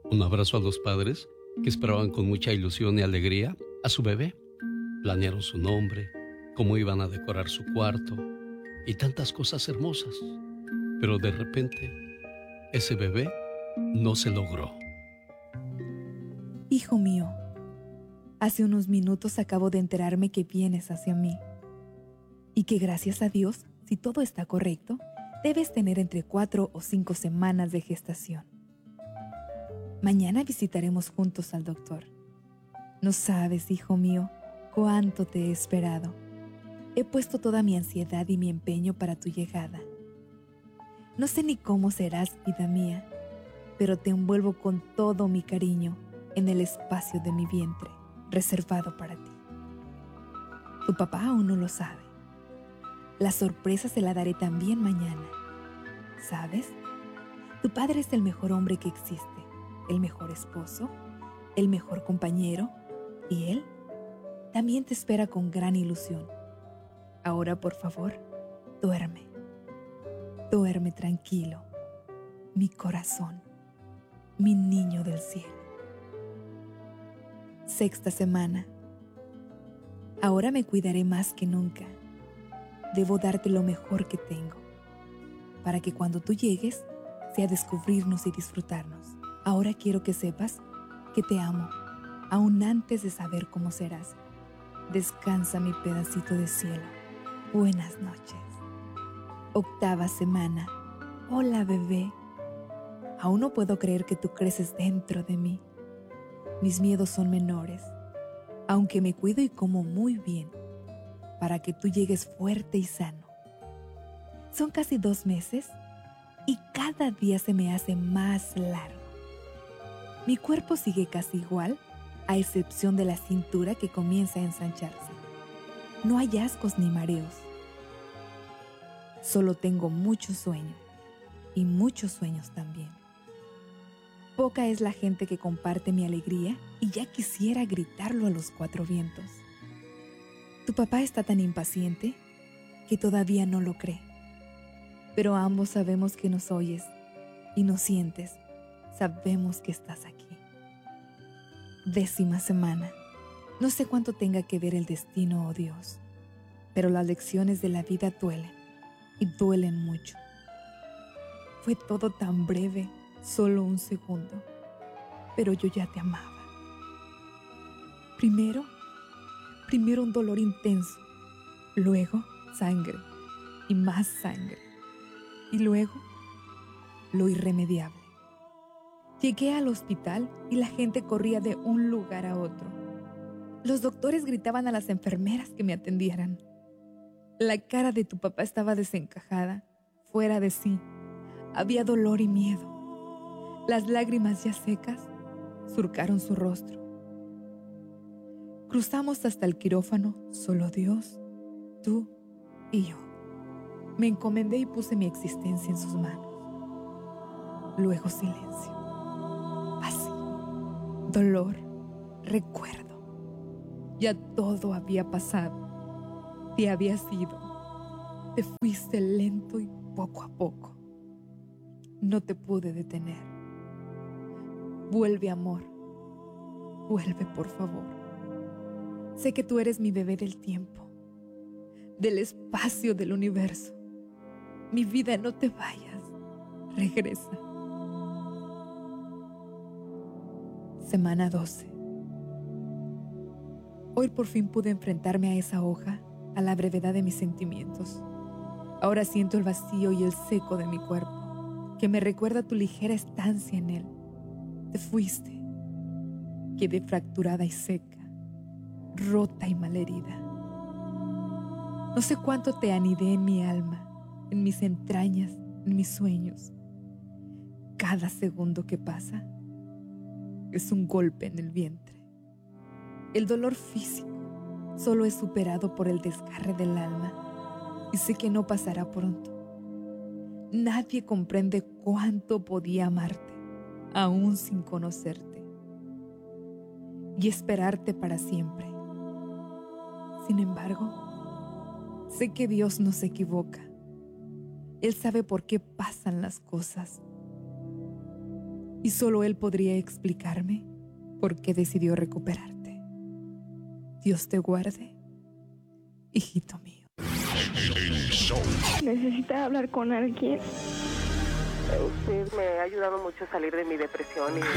Un abrazo a los padres que esperaban con mucha ilusión y alegría a su bebé. Planearon su nombre, cómo iban a decorar su cuarto y tantas cosas hermosas. Pero de repente, ese bebé no se logró. Hijo mío, hace unos minutos acabo de enterarme que vienes hacia mí y que gracias a Dios, si todo está correcto, debes tener entre 4 o 5 semanas de gestación. Mañana visitaremos juntos al doctor. No sabes, hijo mío, cuánto te he esperado. He puesto toda mi ansiedad y mi empeño para tu llegada. No sé ni cómo serás, vida mía, pero te envuelvo con todo mi cariño en el espacio de mi vientre, reservado para ti. Tu papá aún no lo sabe. La sorpresa se la daré también mañana. ¿Sabes? Tu padre es el mejor hombre que existe, el mejor esposo, el mejor compañero, y él también te espera con gran ilusión. Ahora, por favor, duerme. Duerme tranquilo, mi corazón, mi niño del cielo. 6ª semana. Ahora me cuidaré más que nunca. Debo darte lo mejor que tengo, para que cuando tú llegues, sea descubrirnos y disfrutarnos. Ahora quiero que sepas que te amo, aún antes de saber cómo serás. Descansa, mi pedacito de cielo. Buenas noches. 8ª semana. Hola, bebé. Aún no puedo creer que tú creces dentro de mí. Mis miedos son menores, aunque me cuido y como muy bien, para que tú llegues fuerte y sano. Son casi 2 meses y cada día se me hace más largo. Mi cuerpo sigue casi igual, a excepción de la cintura que comienza a ensancharse. No hay ascos ni mareos. Solo tengo mucho sueño y muchos sueños también. Poca es la gente que comparte mi alegría y ya quisiera gritarlo a los 4 vientos. Tu papá está tan impaciente que todavía no lo cree. Pero ambos sabemos que nos oyes y nos sientes. Sabemos que estás aquí. 10ª semana. No sé cuánto tenga que ver el destino o Dios, pero las lecciones de la vida duelen y duelen mucho. Fue todo tan breve, solo un segundo, pero yo ya te amaba. Primero un dolor intenso, luego sangre y más sangre, y luego lo irremediable. Llegué al hospital y la gente corría de un lugar a otro. Los doctores gritaban a las enfermeras que me atendieran. La cara de tu papá estaba desencajada, fuera de sí. Había dolor y miedo. Las lágrimas ya secas surcaron su rostro. Cruzamos hasta el quirófano, solo Dios, tú y yo. Me encomendé y puse mi existencia en sus manos. Luego silencio, vacío, dolor, recuerdo. Ya todo había pasado. Te habías ido. Te fuiste lento y poco a poco. No te pude detener. Vuelve, amor. Vuelve, por favor. Sé que tú eres mi bebé del tiempo, del espacio, del universo. Mi vida, no te vayas. Regresa. Semana 12. Hoy por fin pude enfrentarme a esa hoja, a la brevedad de mis sentimientos. Ahora siento el vacío y el seco de mi cuerpo, que me recuerda tu ligera estancia en él. Te fuiste. Quedé fracturada y seca, rota y malherida. No sé cuánto te anidé en mi alma, en mis entrañas, en mis sueños. Cada segundo que pasa es un golpe en el vientre. El dolor físico solo es superado por el desgarre del alma y sé que no pasará pronto. Nadie comprende cuánto podía amarte, aún sin conocerte, y esperarte para siempre. Sin embargo, sé que Dios no se equivoca. Él sabe por qué pasan las cosas. y solo Él podría explicarme por qué decidió recuperarte. Dios te guarde, hijito mío. ¿Necesita hablar con alguien? Usted me ha ayudado mucho a salir de mi depresión y